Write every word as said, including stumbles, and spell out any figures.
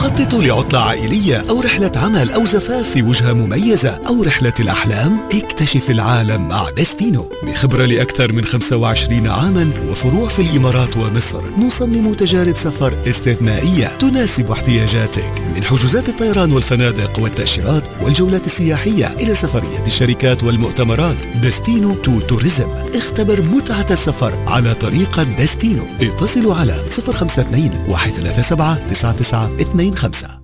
تخطط لعطلة عائلية أو رحلة عمل أو زفاف في وجهة مميزة أو رحلة الأحلام؟ اكتشف العالم مع دستينو. بخبرة لأكثر من خمسة وعشرين عاما وفروع في الإمارات ومصر، نصمم تجارب سفر استثنائية تناسب احتياجاتك، من حجوزات الطيران والفنادق والتأشيرات والجولات السياحية إلى سفريات الشركات والمؤتمرات. دستينو تو توريزم. اختبر متعة السفر على طريقة دستينو. اتصلوا على صفر خمسة اثنين واحد ثلاثة سبعة تسعة تسعة اثنين خمسة.